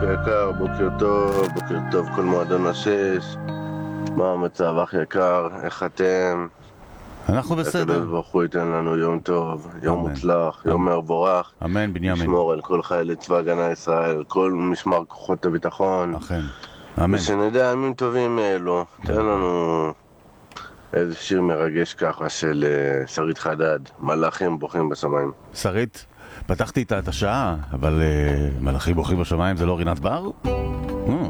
יקר, בוקר טוב כל מועדון השש. מה המצב אח יקר, איך אתם? אנחנו בסדר. הקדוש ברוך הוא ייתן לנו יום טוב, יום אמן. מוצלח, יום מבורך. אמן בנימין. לשמור על כל חיילי צבא הגנה ישראל, כל משמר כוחות הביטחון. אכן. אמן. ושנדע ימים טובים מאלו. תן לנו איזה שיר מרגש ככה של שרית חדד, מלאכים בוכים בשמיים. שרית, פתחתי איתה את השעה, אבל מלאכים בוכים בשמיים זה לא רינת בר?